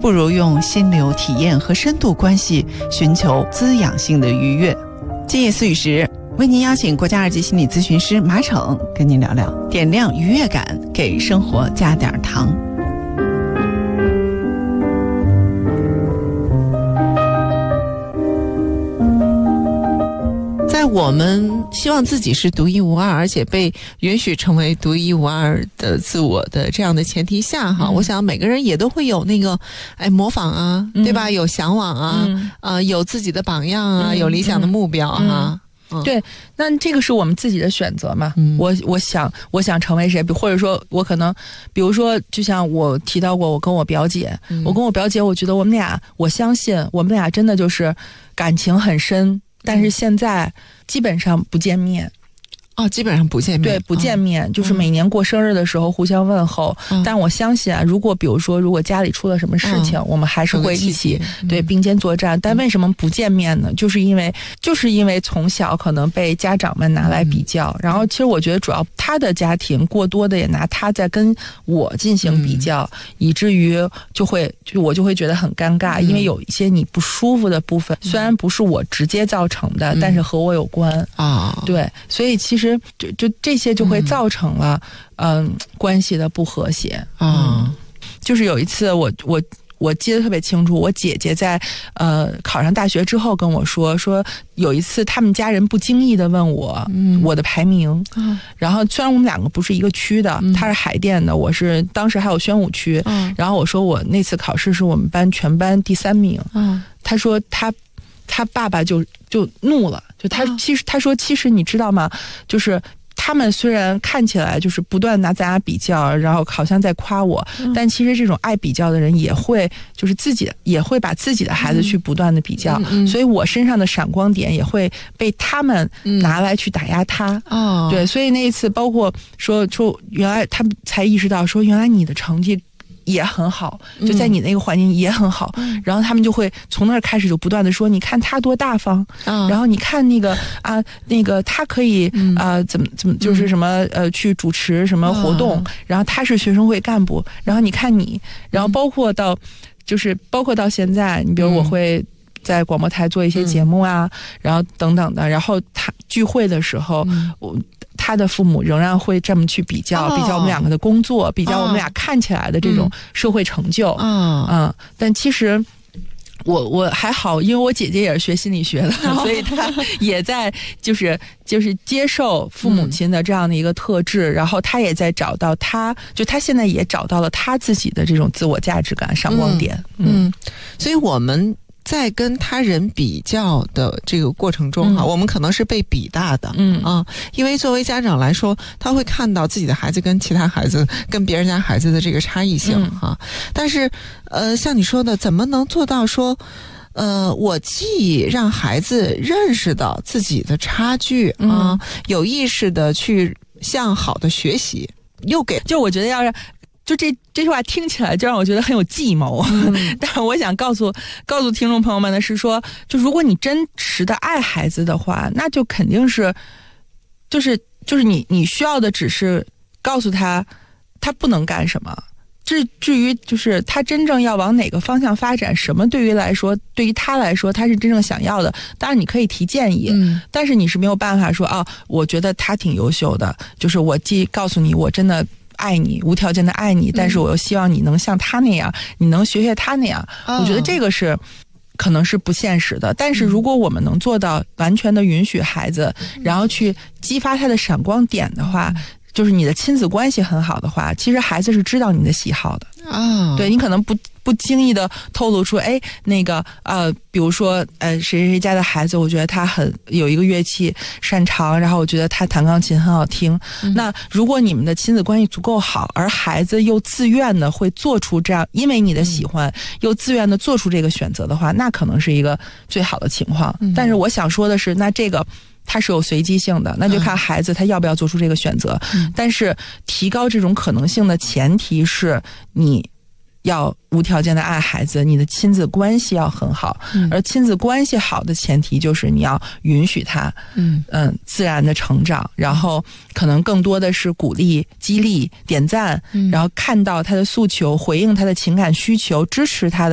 不如用心流体验和深度关系寻求滋养性的愉悦。今夜思语时，为您邀请国家2级心理咨询师马骋跟您聊聊点亮愉悦感，给生活加点糖。在我们希望自己是独一无二，而且被允许成为独一无二的自我的这样的前提下哈，我想每个人也都会有那个模仿啊，对吧？有向往啊，有自己的榜样啊，有理想的目标啊。 对，那这个是我们自己的选择嘛。我想成为谁，或者说我可能比如说就像我提到过，我跟我表姐，我觉得我们俩，我相信我们俩真的就是感情很深，但是现在基本上不见面。 基本上不见面。 对，不见面，就是每年过生日的时候互相问候。但我相信啊，如果家里出了什么事情，我们还是会一起对并肩作战。但为什么不见面呢？就是因为从小可能被家长们拿来比较，然后其实我觉得主要他的家庭过多的也拿他在跟我进行比较，以至于我就会觉得很尴尬，因为有一些你不舒服的部分，虽然不是我直接造成的，但是和我有关啊。对，所以其实就这些就会造成了关系的不和谐啊。就是有一次我记得特别清楚，我姐姐在考上大学之后跟我说有一次他们家人不经意的问我我的排名，然后虽然我们两个不是一个区的，他是海淀的，我是当时还有宣武区，然后我说我那次考试是我们班全班第3名，他说他爸爸就怒了，就他说其实你知道吗，就是他们虽然看起来就是不断拿咱俩比较，然后好像在夸我，但其实这种爱比较的人也会就是自己也会把自己的孩子去不断的比较，所以我身上的闪光点也会被他们拿来去打压他。对，所以那一次包括说原来他们才意识到说原来你的成绩也很好，就在你那个环境也很好，然后他们就会从那儿开始就不断的说，你看他多大方，然后你看那个他可以怎么就是什么去主持什么活动，然后他是学生会干部，然后你看你，然后包括到现在，你比如我会在广播台做一些节目啊，然后等等的，然后他聚会的时候，他的父母仍然会这么去比较我们两个的工作，比较我们俩看起来的这种社会成就。但其实我还好，因为我姐姐也是学心理学的，所以她也在就是接受父母亲的这样的一个特质，然后她也在找到她现在也找到了她自己的这种自我价值感闪光点。 所以我们在跟他人比较的这个过程中我们可能是被比大的，因为作为家长来说，他会看到自己的孩子跟其他孩子、跟别人家孩子的这个差异性但是像你说的，怎么能做到说我既让孩子认识到自己的差距有意识的去向好的学习， 就我觉得要是就这句话听起来就让我觉得很有计谋，但是我想告诉听众朋友们的是说，就如果你真实的爱孩子的话，那就肯定是就是你需要的只是告诉他不能干什么，至于就是他真正要往哪个方向发展，什么对于他来说他是真正想要的，当然你可以提建议，但是你是没有办法说我觉得他挺优秀的，就是我既告诉你我真的爱你，无条件的爱你，但是我又希望你能像他那样，你能学他那样，我觉得这个是可能是不现实的。但是如果我们能做到完全的允许孩子，然后去激发他的闪光点的话，就是你的亲子关系很好的话，其实孩子是知道你的喜好的对，你可能不经意的透露出比如说谁谁家的孩子，我觉得他有一个乐器擅长，然后我觉得他弹钢琴很好听，那如果你们的亲子关系足够好，而孩子又自愿的会做出这样，因为你的喜欢又自愿的做出这个选择的话，那可能是一个最好的情况。但是我想说的是，那这个它是有随机性的，那就看孩子他要不要做出这个选择。但是提高这种可能性的前提是你要无条件的爱孩子，你的亲子关系要很好，而亲子关系好的前提就是你要允许他自然的成长，然后可能更多的是鼓励、激励、点赞，然后看到他的诉求，回应他的情感需求，支持他的